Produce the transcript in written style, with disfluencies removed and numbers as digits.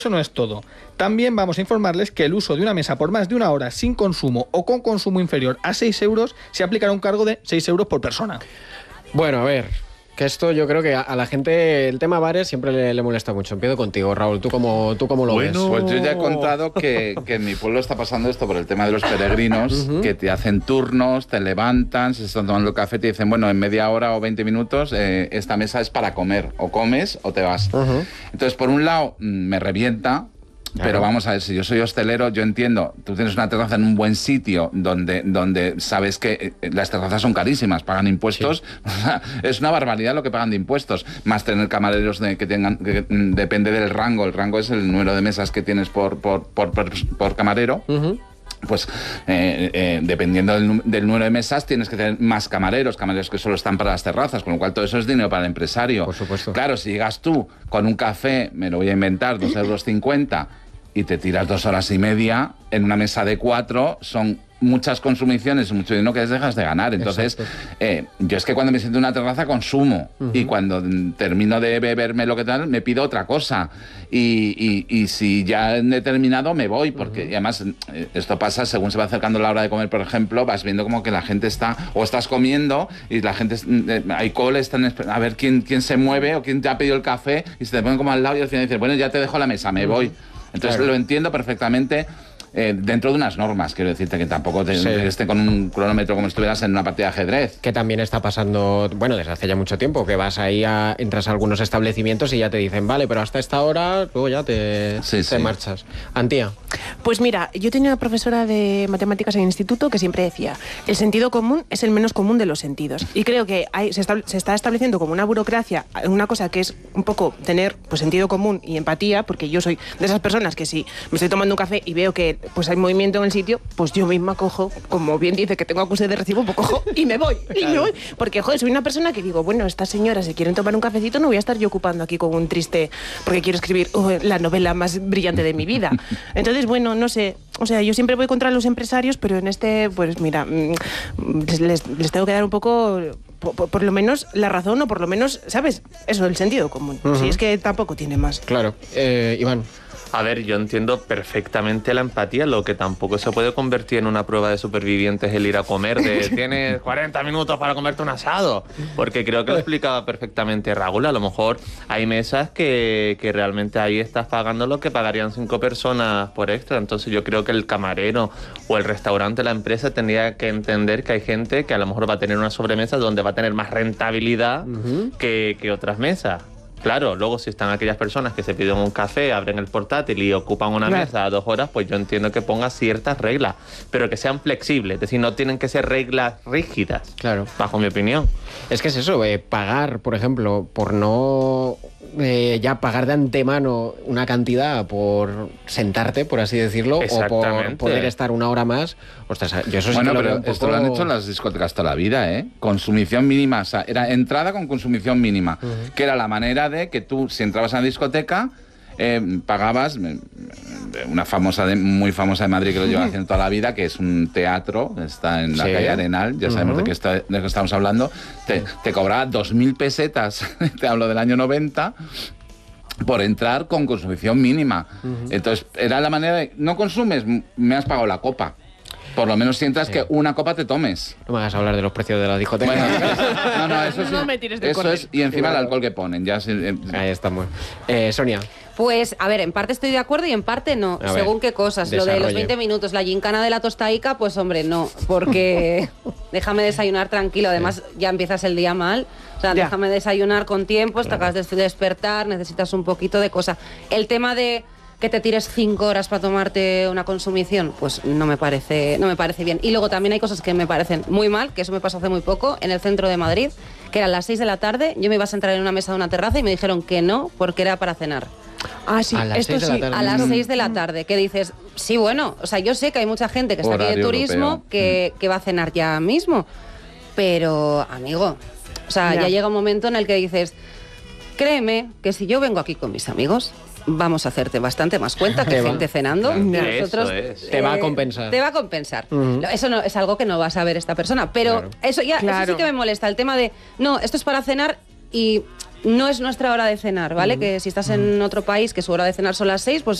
Eso no es todo. También vamos a informarles que el uso de una mesa por más de 1 hora sin consumo o con consumo inferior a 6 euros se aplicará un cargo de 6 euros por persona. Bueno, a ver, que esto yo creo que a la gente el tema bares siempre le molesta mucho. Empiezo contigo, Raúl. ¿Tú cómo lo ves? Pues yo ya he contado que en mi pueblo está pasando esto por el tema de los peregrinos, que te hacen turnos, te levantan, se están tomando café, te dicen, bueno, en media hora o 20 minutos esta mesa es para comer, o comes o te vas. Entonces, por un lado, me revienta. Claro. Pero vamos a ver, si yo soy hostelero, yo entiendo, tú tienes una terraza en un buen sitio donde sabes que las terrazas son carísimas, pagan impuestos, sí. Es una barbaridad lo que pagan de impuestos, más tener camareros que depende del rango, el rango es el número de mesas que tienes por camarero. Pues dependiendo del número de mesas tienes que tener más camareros que solo están para las terrazas, con lo cual todo eso es dinero para el empresario. Por supuesto. Claro, si llegas tú con un café, me lo voy a inventar, 2,50 €, y te tiras 2 horas y media en una mesa de 4, son muchas consumiciones, mucho dinero que dejas de ganar. Entonces, yo es que cuando me siento en una terraza consumo, y cuando termino de beberme lo que tal, me pido otra cosa. Y si ya he terminado, me voy, porque y además esto pasa según se va acercando la hora de comer, por ejemplo, vas viendo como que la gente está, o estás comiendo, y la gente, hay cola, están a ver quién se mueve, o quién te ha pedido el café, y se te ponen como al lado, y al final dices, bueno, ya te dejo la mesa, me voy. Entonces lo entiendo perfectamente. Dentro de unas normas, quiero decirte, que tampoco esté con un cronómetro como si estuvieras en una partida de ajedrez. Que también está pasando, bueno, desde hace ya mucho tiempo, que vas ahí, entras a algunos establecimientos y ya te dicen, vale, pero hasta esta hora, luego ya te marchas. Antía. Pues mira, yo tenía una profesora de matemáticas en el instituto que siempre decía, el sentido común es el menos común de los sentidos. Y creo que se está estableciendo como una burocracia, una cosa que es un poco tener pues sentido común y empatía, porque yo soy de esas personas que si me estoy tomando un café y veo que pues hay movimiento en el sitio, pues yo misma cojo, como bien dice que tengo acuse de recibo, pues cojo y me voy. Claro. Y me voy. Porque, joder, soy una persona que digo, bueno, estas señoras se quieren tomar un cafecito, no voy a estar yo ocupando aquí con un triste, porque quiero escribir la novela más brillante de mi vida. Entonces, bueno, no sé, o sea, yo siempre voy contra los empresarios, pero en este, pues mira, les tengo que dar un poco, por lo menos la razón, o por lo menos, ¿sabes? Eso, el sentido común. Si es que tampoco tiene más. Claro. Iván. A ver, yo entiendo perfectamente la empatía, lo que tampoco se puede convertir en una prueba de supervivientes el ir a comer, tienes 40 minutos para comerte un asado, porque creo que lo explicaba perfectamente Raúl. A lo mejor hay mesas que realmente ahí estás pagando lo que pagarían 5 personas por extra, entonces yo creo que el camarero o el restaurante, la empresa, tendría que entender que hay gente que a lo mejor va a tener una sobremesa donde va a tener más rentabilidad que otras mesas. Claro, luego si están aquellas personas que se piden un café, abren el portátil y ocupan una mesa a 2 horas, pues yo entiendo que ponga ciertas reglas, pero que sean flexibles, es decir, no tienen que ser reglas rígidas, claro, bajo mi opinión. Es que es eso, pagar, por ejemplo, por no ya pagar de antemano una cantidad por sentarte, por así decirlo, o por poder estar 1 hora más. Ostras, yo eso sí que lo veo un poco... Esto lo han hecho en las discotecas toda la vida, ¿eh? Consumición mínima, o sea, era entrada con consumición mínima, que era la manera de que tú, si entrabas a la discoteca, pagabas una muy famosa de Madrid que lo llevan haciendo toda la vida, que es un teatro, está en la calle Arenal, ya sabemos de qué estamos hablando, te cobraba 2.000 pesetas, te hablo del año 90, por entrar con consumición mínima. Entonces, era la manera de, no consumes, me has pagado la copa. Por lo menos si entras que una copa te tomes. No me hagas hablar de los precios de la discoteca. Bueno, no, eso sí. No me tires de eso es, y encima el alcohol que ponen. Ya ahí estamos. Sonia. Pues, a ver, en parte estoy de acuerdo y en parte no. Según qué cosas. Lo de los 20 minutos, la gincana de la tostaica, pues hombre, no. Porque déjame desayunar tranquilo. Además, ya empiezas el día mal. O sea, déjame desayunar con tiempo, te acabas de despertar, necesitas un poquito de cosa. El tema de que te tires 5 horas para tomarte una consumición, pues no me parece bien. Y luego también hay cosas que me parecen muy mal, que eso me pasó hace muy poco, en el centro de Madrid, que eran las 6 de la tarde, yo me iba a sentar en una mesa de una terraza y me dijeron que no, porque era para cenar. Ah, sí, esto sí. A las 6 de la tarde, que dices, sí, bueno, o sea, yo sé que hay mucha gente que está aquí de turismo que va a cenar ya mismo, pero, amigo, o sea, ya llega un momento en el que dices, créeme que si yo vengo aquí con mis amigos, vamos a hacerte bastante más cuenta que gente cenando. Nosotros, te va a compensar. Te va a compensar. Eso no es algo que no va a saber esta persona, pero eso ya eso sí que me molesta, el tema de, no, esto es para cenar y no es nuestra hora de cenar, ¿vale? Que si estás en otro país que su hora de cenar son las 6, pues